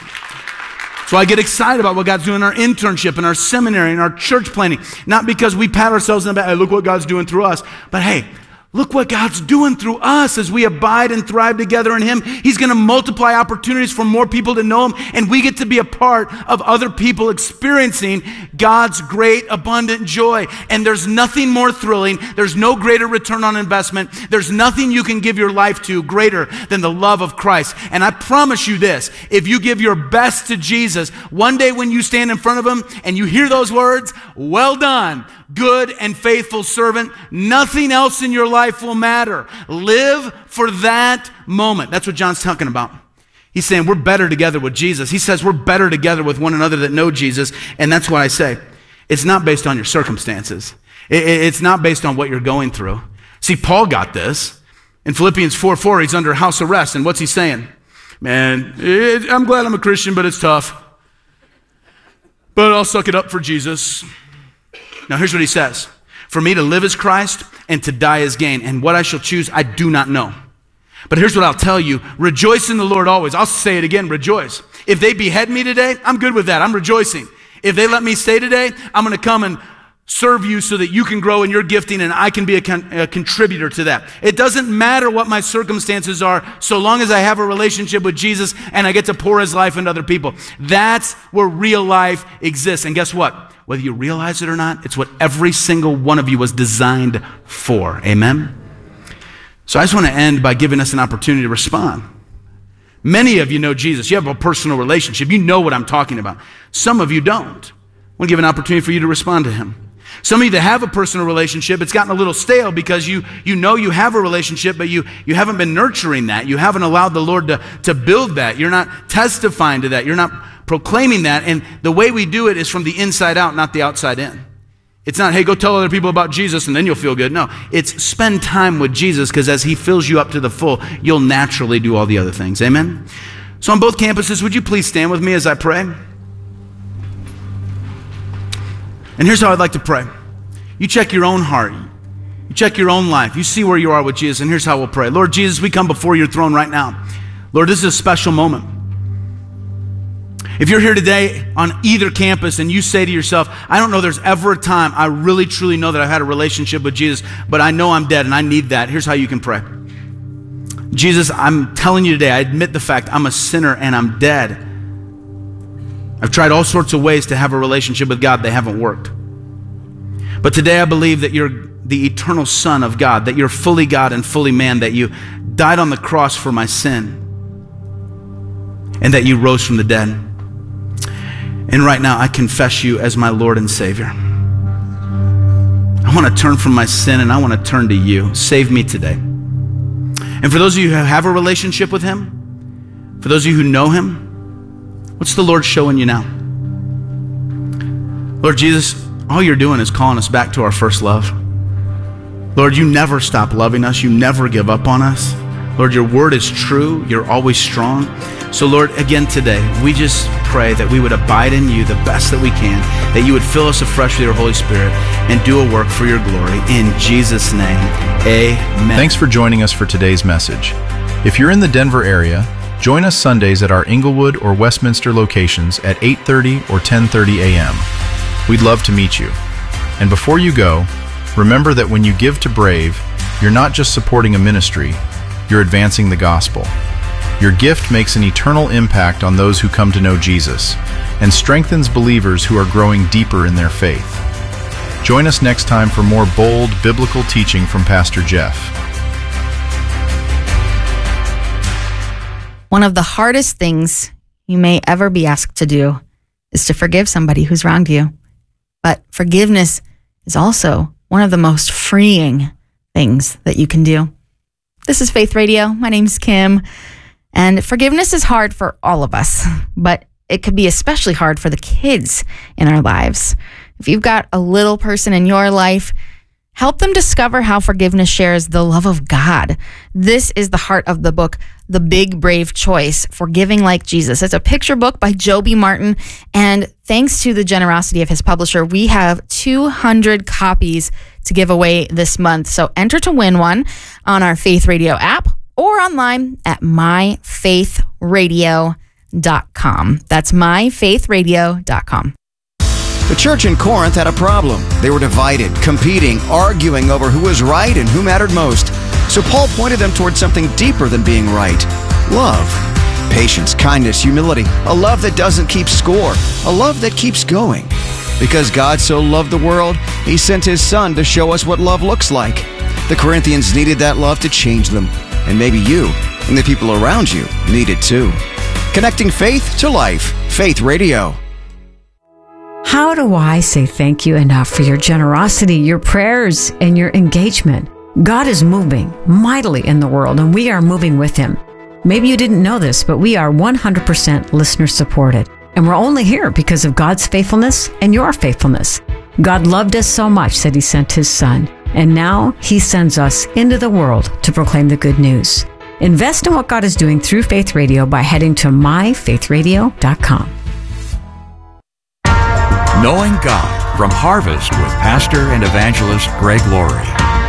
why I get excited about what God's doing in our internship, in our seminary, in our church planning. Not because we pat ourselves in the back, hey, look what God's doing through us. But hey, look what God's doing through us as we abide and thrive together in him. He's going to multiply opportunities for more people to know him, and we get to be a part of other people experiencing God's great, abundant joy. And there's nothing more thrilling. There's no greater return on investment. There's nothing you can give your life to greater than the love of Christ. And I promise you this, if you give your best to Jesus, one day when you stand in front of him and you hear those words, well done, good and faithful servant, nothing else in your life will matter. Live for that moment. That's what John's talking about. He's saying we're better together with Jesus. He says we're better together with one another that know Jesus. And that's what I say. It's not based on your circumstances. It's not based on what you're going through. See, Paul got this. In Philippians 4:4, he's under house arrest. And what's he saying? Man, I'm glad I'm a Christian, but it's tough. But I'll suck it up for Jesus. Now here's what he says. For me to live is Christ and to die is gain. And what I shall choose, I do not know. But here's what I'll tell you. Rejoice in the Lord always. I'll say it again, rejoice. If they behead me today, I'm good with that. I'm rejoicing. If they let me stay today, I'm going to come and serve you so that you can grow in your gifting and I can be a contributor to that. It doesn't matter what my circumstances are, so long as I have a relationship with Jesus and I get to pour his life into other people. That's where real life exists. And guess what? Whether you realize it or not, it's what every single one of you was designed for. Amen? So I just want to end by giving us an opportunity to respond. Many of you know Jesus. You have a personal relationship. You know what I'm talking about. Some of you don't. I want to give an opportunity for you to respond to him. Some of you that have a personal relationship, it's gotten a little stale because you know you have a relationship, but you haven't been nurturing that. You haven't allowed the Lord to build that. You're not testifying to that. You're not proclaiming that. And the way we do it is from the inside out, not the outside in. It's not, hey, go tell other people about Jesus and then you'll feel good. No, it's spend time with Jesus, because as he fills you up to the full, you'll naturally do all the other things. Amen? So on both campuses, would you please stand with me as I pray? And here's how I'd like to pray. You check your own heart. You check your own life. You see where you are with Jesus, and here's how we'll pray. Lord Jesus, we come before your throne right now. Lord, this is a special moment. If you're here today on either campus and you say to yourself, I don't know there's ever a time I really truly know that I've had a relationship with Jesus, but I know I'm dead and I need that. Here's how you can pray. Jesus, I'm telling you today, I admit the fact I'm a sinner and I'm dead. I've tried all sorts of ways to have a relationship with God. They haven't worked. But today I believe that you're the eternal Son of God, that you're fully God and fully man, that you died on the cross for my sin, and that you rose from the dead. And right now I confess you as my Lord and Savior. I want to turn from my sin and I want to turn to you. Save me today. And for those of you who have a relationship with him, for those of you who know him, what's the Lord showing you now? Lord Jesus, all you're doing is calling us back to our first love. Lord, you never stop loving us. You never give up on us. Lord, your word is true. You're always strong. So Lord, again today, we just pray that we would abide in you the best that we can, that you would fill us afresh with your Holy Spirit and do a work for your glory. In Jesus' name, amen. Thanks for joining us for today's message. If you're in the Denver area, join us Sundays at our Inglewood or Westminster locations at 8:30 or 10:30 a.m. We'd love to meet you. And before you go, remember that when you give to Brave, you're not just supporting a ministry, you're advancing the gospel. Your gift makes an eternal impact on those who come to know Jesus and strengthens believers who are growing deeper in their faith. Join us next time for more bold biblical teaching from Pastor Jeff. One of the hardest things you may ever be asked to do is to forgive somebody who's wronged you. But forgiveness is also one of the most freeing things that you can do. This is Faith Radio. My name's Kim. And forgiveness is hard for all of us, but it could be especially hard for the kids in our lives. If you've got a little person in your life, help them discover how forgiveness shares the love of God. This is the heart of the book, The Big Brave Choice, Forgiving Like Jesus. It's a picture book by Joby Martin, and thanks to the generosity of his publisher, we have 200 copies to give away this month. So enter to win one on our Faith Radio app or online at myfaithradio.com. That's myfaithradio.com. The church in Corinth had a problem. They were divided, competing, arguing over who was right and who mattered most. So Paul pointed them towards something deeper than being right. Love. Patience, kindness, humility. A love that doesn't keep score. A love that keeps going. Because God so loved the world, he sent his Son to show us what love looks like. The Corinthians needed that love to change them. And maybe you and the people around you need it too. Connecting faith to life. Faith Radio. How do I say thank you enough for your generosity, your prayers, and your engagement? God is moving mightily in the world, and we are moving with him. Maybe you didn't know this, but we are 100% listener supported. And we're only here because of God's faithfulness and your faithfulness. God loved us so much that he sent his Son. And now he sends us into the world to proclaim the good news. Invest in what God is doing through Faith Radio by heading to myfaithradio.com. Knowing God from Harvest with Pastor and Evangelist Greg Laurie.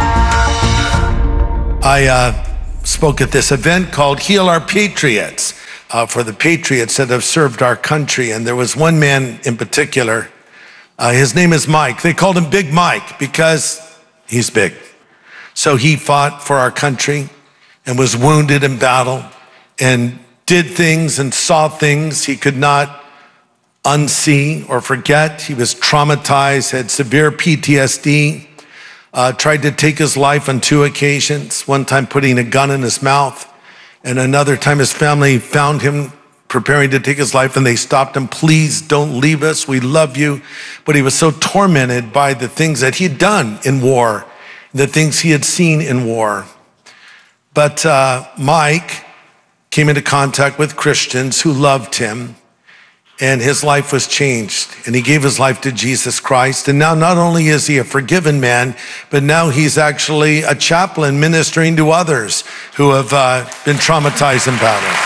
I spoke at this event called Heal Our Patriots, for the patriots that have served our country. And there was one man in particular. His name is Mike. They called him Big Mike because he's big. So he fought for our country and was wounded in battle and did things and saw things he could not unsee or forget. He was traumatized, had severe PTSD, tried to take his life on 2 occasions, one time putting a gun in his mouth, and another time his family found him preparing to take his life and they stopped him. Please don't leave us. We love you. But he was so tormented by the things that he'd done in war, the things he had seen in war. But Mike came into contact with Christians who loved him, and his life was changed, and he gave his life to Jesus Christ. And now not only is he a forgiven man, but now he's actually a chaplain ministering to others who have been traumatized in battle.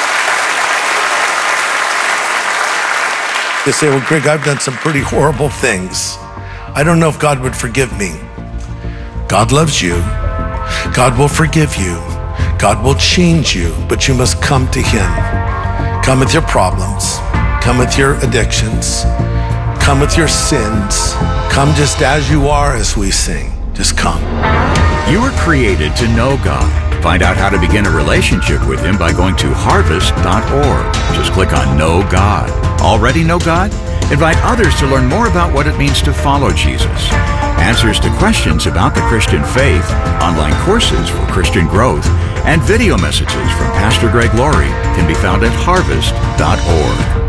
You say, well, Greg, I've done some pretty horrible things. I don't know if God would forgive me. God loves you. God will forgive you. God will change you, but you must come to him. Come with your problems. Come with your addictions. Come with your sins. Come just as you are, as we sing. Just come. You were created to know God. Find out how to begin a relationship with him by going to harvest.org. Just click on Know God. Already know God? Invite others to learn more about what it means to follow Jesus. Answers to questions about the Christian faith, online courses for Christian growth, and video messages from Pastor Greg Laurie can be found at harvest.org.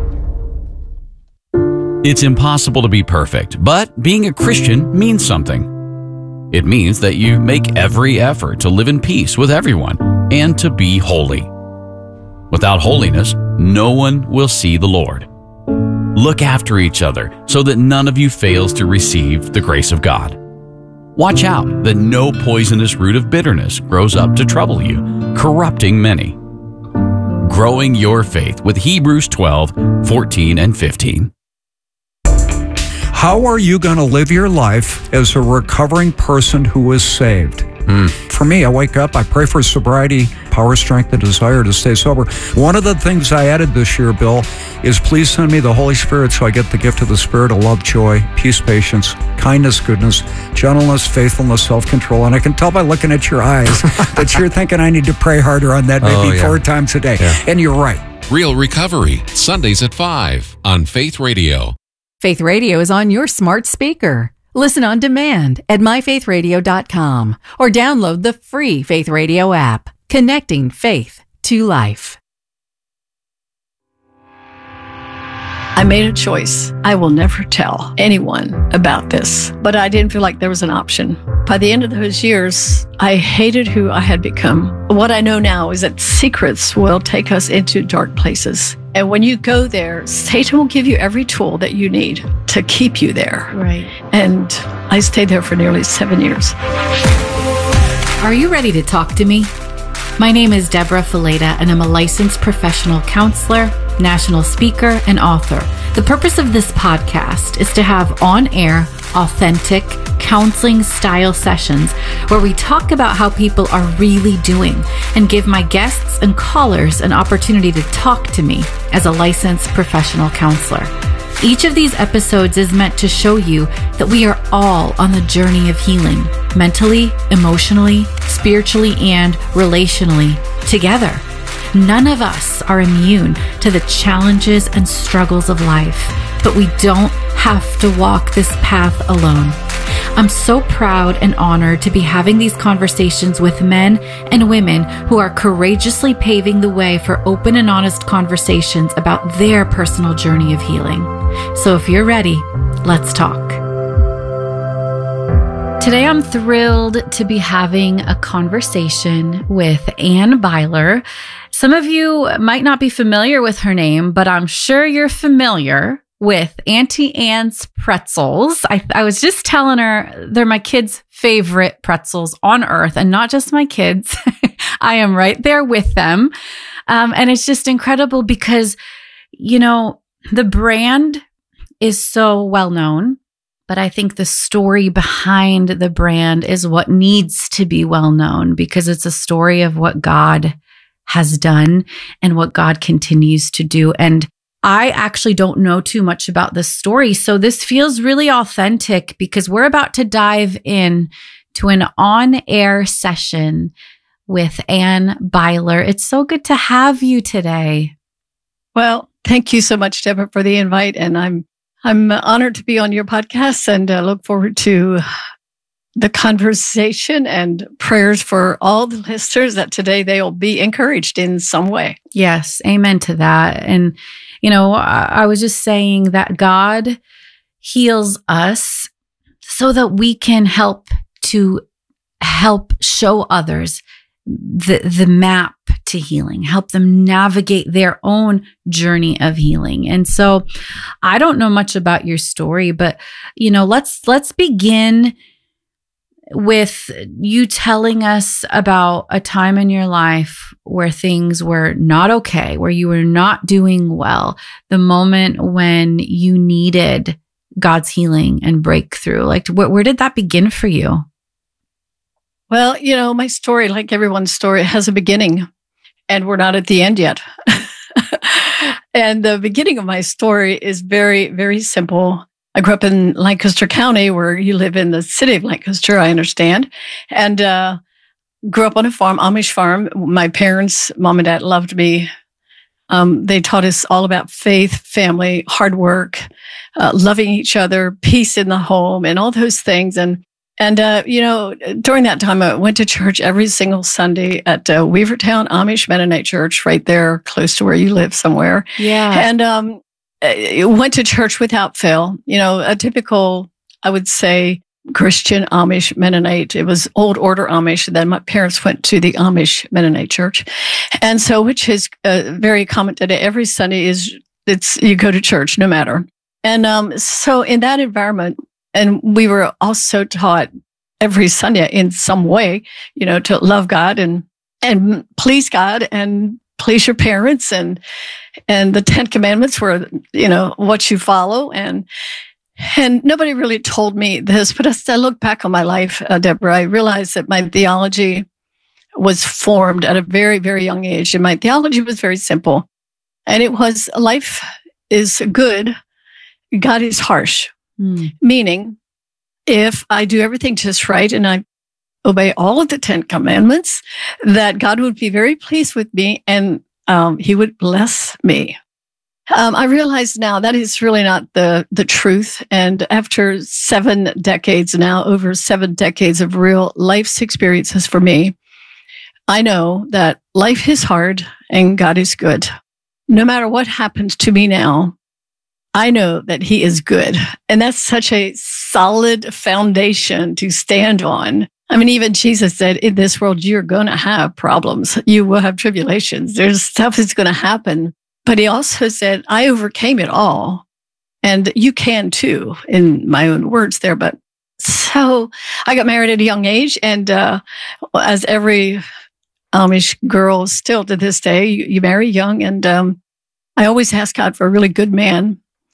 It's impossible to be perfect, but being a Christian means something. It means that you make every effort to live in peace with everyone and to be holy. Without holiness, no one will see the Lord. Look after each other so that none of you fails to receive the grace of God. Watch out that no poisonous root of bitterness grows up to trouble you, corrupting many. Growing your faith with Hebrews 12:14 and 15. How are you going to live your life as a recovering person who is saved? For me, I wake up, I pray for sobriety, power, strength, and desire to stay sober. One of the things I added this year, Bill, is please send me the Holy Spirit so I get the gift of the Spirit of love, joy, peace, patience, kindness, goodness, gentleness, faithfulness, self-control. And I can tell by looking at your eyes that you're thinking I need to pray harder on that maybe 4 times a day. Yeah. And you're right. Real Recovery, Sundays at 5 on Faith Radio. Faith Radio is on your smart speaker. Listen on demand at myfaithradio.com or download the free Faith Radio app, connecting faith to life. I made a choice. I will never tell anyone about this, but I didn't feel like there was an option. By the end of those years, I hated who I had become. What I know now is that secrets will take us into dark places. And when you go there, Satan will give you every tool that you need to keep you there. Right. And I stayed there for nearly 7 years. Are you ready to talk to me? My name is Deborah Fileta, and I'm a licensed professional counselor, national speaker, and author. The purpose of this podcast is to have on-air, authentic, counseling-style sessions where we talk about how people are really doing and give my guests and callers an opportunity to talk to me as a licensed professional counselor. Each of these episodes is meant to show you that we are all on the journey of healing, mentally, emotionally, spiritually, and relationally, together. None of us are immune to the challenges and struggles of life, but we don't have to walk this path alone. I'm so proud and honored to be having these conversations with men and women who are courageously paving the way for open and honest conversations about their personal journey of healing. So if you're ready, let's talk. Today, I'm thrilled to be having a conversation with Ann Byler. Some of you might not be familiar with her name, but I'm sure you're familiar with Auntie Anne's pretzels. I was just telling her they're my kids' favorite pretzels on earth, and not just my kids. I am right there with them. And it's just incredible because, the brand is so well known, but I think the story behind the brand is what needs to be well known because it's a story of what God has done and what God continues to do. And I actually don't know too much about this story. So this feels really authentic because we're about to dive in to an on-air session with Ann Byler. It's so good to have you today. Well, thank you so much, Deborah, for the invite. And I'm honored to be on your podcast and look forward to the conversation and prayers for all the listeners that today they'll be encouraged in some way. Yes, amen to that. And, I was just saying that God heals us so that we can help show others the map to healing, help them navigate their own journey of healing. And so I don't know much about your story, but let's begin with you telling us about a time in your life where things were not okay, where you were not doing well, the moment when you needed God's healing and breakthrough. Like, where did that begin for you? Well, my story, like everyone's story, has a beginning, and we're not at the end yet. And the beginning of my story is very, very simple. I grew up in Lancaster County, where you live in the city of Lancaster, I understand, and grew up on a farm, Amish farm. My parents, mom and dad, loved me. They taught us all about faith, family, hard work, loving each other, peace in the home, and all those things. And during that time, I went to church every single Sunday at Weavertown Amish Mennonite Church, right there, close to where you live somewhere. Yeah. And went to church without fail. A typical, I would say, Christian Amish Mennonite. It was old order Amish. And then my parents went to the Amish Mennonite Church. And so, which is very common today. Every Sunday you go to church no matter. And so in that environment, and we were also taught every Sunday in some way, to love God and please God and please your parents, and the 10 Commandments were, what you follow. And nobody really told me this, but as I look back on my life, Deborah, I realized that my theology was formed at a very, very young age. And my theology was very simple. And it was, life is good, God is harsh. Meaning, if I do everything just right and I obey all of the 10 Commandments, that God would be very pleased with me and He would bless me. I realize now that is really not the truth. And after 7 decades now, over 7 decades of real life's experiences for me, I know that life is hard and God is good. No matter what happens to me now, I know that He is good. And that's such a solid foundation to stand on. I mean, even Jesus said, in this world, you're going to have problems. You will have tribulations. There's stuff that's going to happen. But He also said, I overcame it all. And you can too, in my own words there. But so I got married at a young age. And as every Amish girl still to this day, you marry young. And I always ask God for a really good man.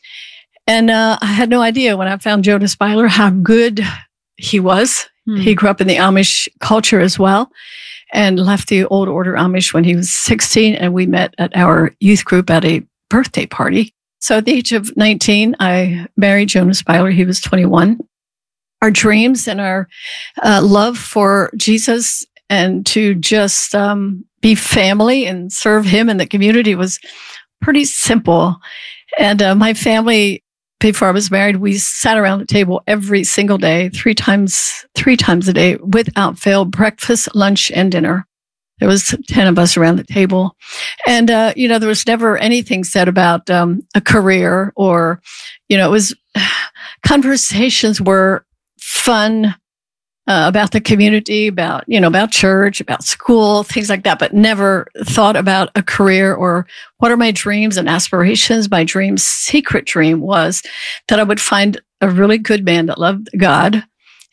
And I had no idea when I found Jonas Byler how good he was. He grew up in the Amish culture as well and left the old order Amish when he was 16. And we met at our youth group at a birthday party. So at the age of 19, I married Jonas Byler. He was 21. Our dreams and our love for Jesus and to just be family and serve Him in the community was pretty simple. And my family, before I was married, we sat around the table every single day, three times a day, without fail, breakfast, lunch, and dinner. There was 10 of us around the table. And, there was never anything said about a career or, it was, conversations were fun about the community, about church, about school, things like that, but never thought about a career or what are my dreams and aspirations. My secret dream was that I would find a really good man that loved God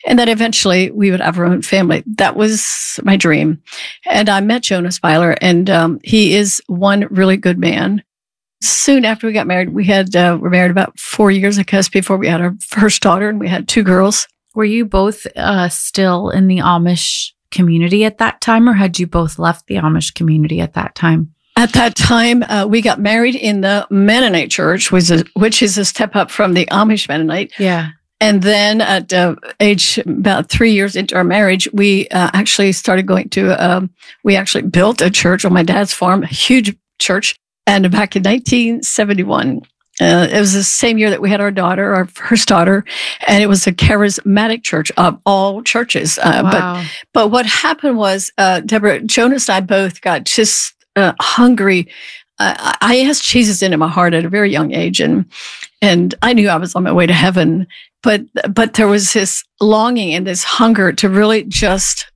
and that eventually we would have our own family. That was my dream. And I met Jonas Byler, and he is one really good man. Soon after we got married, we were married about 4 years, I guess, before we had our first daughter, and we had 2 girls. Were you both still in the Amish community at that time, or had you both left the Amish community at that time? At that time, we got married in the Mennonite church, which is a step up from the Amish Mennonite. Yeah. And then at age about 3 years into our marriage, we actually started going to, we actually built a church on my dad's farm, a huge church. And back in 1971, it was the same year that we had our daughter, our first daughter, and it was a charismatic church of all churches. Wow. But what happened was, Deborah, Jonas and I both got just hungry. I asked Jesus into my heart at a very young age, and I knew I was on my way to heaven. But there was this longing and this hunger to really just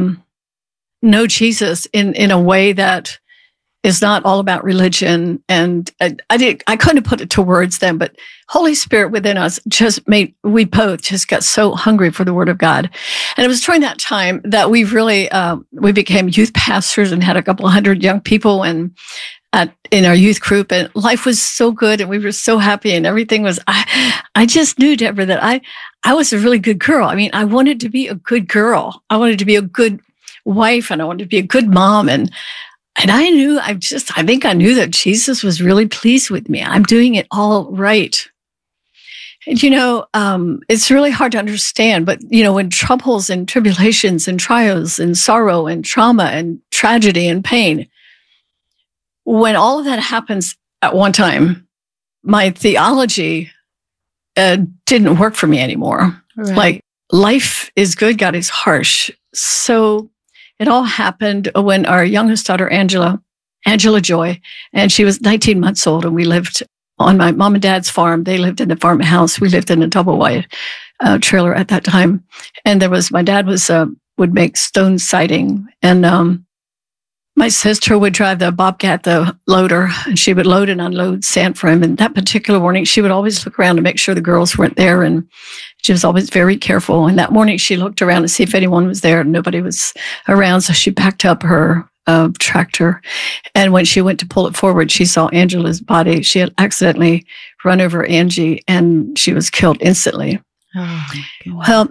know Jesus in a way that is not all about religion. And I couldn't put it to words then, but Holy Spirit within us we both just got so hungry for the Word of God. And it was during that time that we really, we became youth pastors and had a couple of hundred young people in our youth group, and life was so good and we were so happy and everything was, I just knew, Deborah, that I was a really good girl. I mean, I wanted to be a good girl. I wanted to be a good wife, and I wanted to be a good mom. And I knew, I think I knew that Jesus was really pleased with me. I'm doing it all right. And, it's really hard to understand, but, when troubles and tribulations and trials and sorrow and trauma and tragedy and pain, when all of that happens at one time, my theology didn't work for me anymore. Right. Like, life is good, God is harsh. So it all happened when our youngest daughter, Angela Joy, and she was 19 months old, and we lived on my mom and dad's farm. They lived in the farmhouse. We lived in a double wide trailer at that time. And my dad would make stone siding, and my sister would drive the Bobcat, the loader, and she would load and unload sand for him. And that particular morning, she would always look around to make sure the girls weren't there. And she was always very careful. And that morning, she looked around to see if anyone was there, and nobody was around. So she backed up her tractor. And when she went to pull it forward, she saw Angela's body. She had accidentally run over Angie, and she was killed instantly. Oh, well,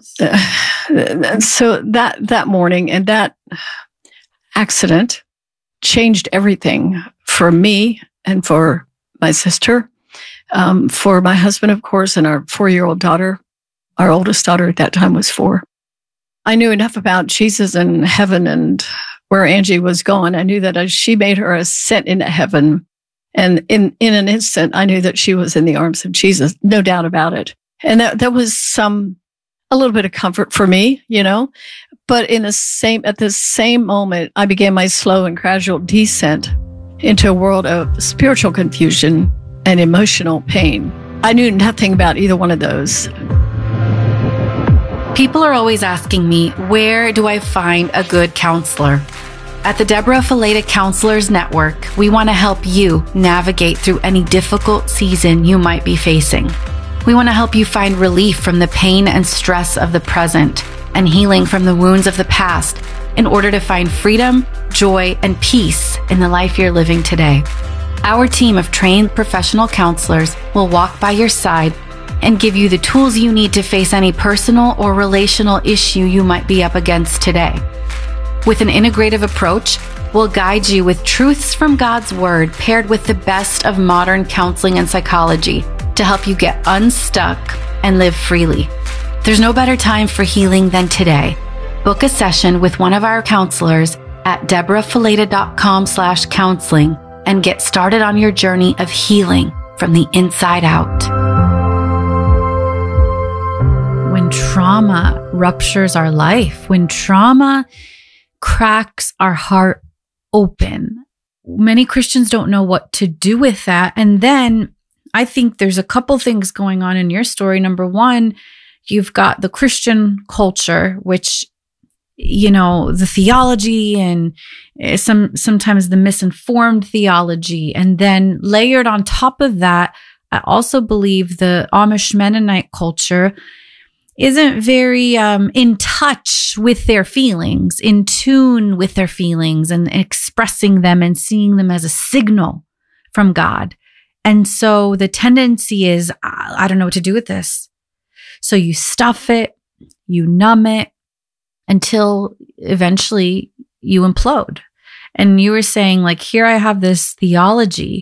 so that morning and that accident changed everything for me and for my sister, for my husband, of course, and our 4-year-old daughter. Our oldest daughter at that time was 4. I knew enough about Jesus and heaven and where Angie was going. I knew that as she made her ascent into heaven, and in an instant, I knew that she was in the arms of Jesus, no doubt about it. And that was a little bit of comfort for me, But at the same moment, I began my slow and gradual descent into a world of spiritual confusion and emotional pain. I knew nothing about either one of those. People are always asking me, where do I find a good counselor? At the Deborah Fileta Counselors Network, we want to help you navigate through any difficult season you might be facing. We want to help you find relief from the pain and stress of the present and healing from the wounds of the past in order to find freedom, joy, and peace in the life you're living today. Our team of trained professional counselors will walk by your side and give you the tools you need to face any personal or relational issue you might be up against today. With an integrative approach, we'll guide you with truths from God's Word paired with the best of modern counseling and psychology to help you get unstuck and live freely. There's no better time for healing than today. Book a session with one of our counselors at deborahfileta.com/counseling and get started on your journey of healing from the inside out. When trauma ruptures our life, when trauma cracks our heart open, many Christians don't know what to do with that. And then I think there's a couple things going on in your story. Number one, you've got the Christian culture, which, the theology and sometimes the misinformed theology. And then layered on top of that, I also believe the Amish Mennonite culture, isn't very in touch with their feelings, in tune with their feelings and expressing them and seeing them as a signal from God. And so the tendency is, I don't know what to do with this. So you stuff it, you numb it until eventually you implode. And you were saying, like, here I have this theology